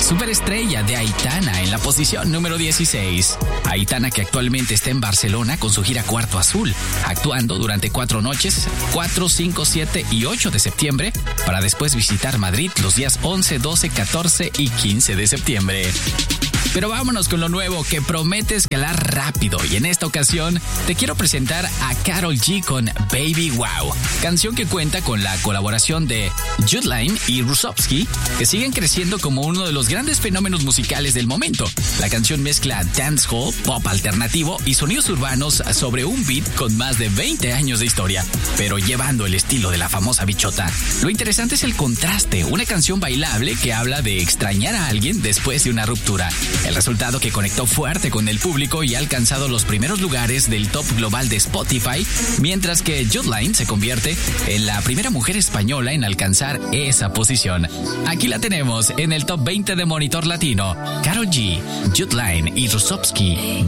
Superestrella de Aitana en la posición número 16. Aitana, que actualmente está en Barcelona con su gira Cuarto Azul, actuando durante 4 noches, 4, 5, 7 y 8 de septiembre, para después visitar Madrid los días 11, 12, 14 y 15 de septiembre. Pero vámonos con lo nuevo que promete escalar rápido, y en esta ocasión te quiero presentar a Karol G con Baby Wow, canción que cuenta con la colaboración de Judline y Rusovsky, que siguen creciendo como uno de los grandes fenómenos musicales del momento. La canción mezcla dancehall, pop alternativo y sonidos urbanos sobre un beat con más de 20 años de historia, pero llevando el estilo de la famosa bichota. Lo interesante es el contraste, una canción bailable que habla de extrañar a alguien después de una ruptura. El resultado, que conectó fuerte con el público y ha alcanzado los primeros lugares del top global de Spotify, mientras que Judline se convierte en la primera mujer española en alcanzar esa posición. Aquí la tenemos en el top 20 de Monitor Latino. Karol G, Judline y Rusovsky,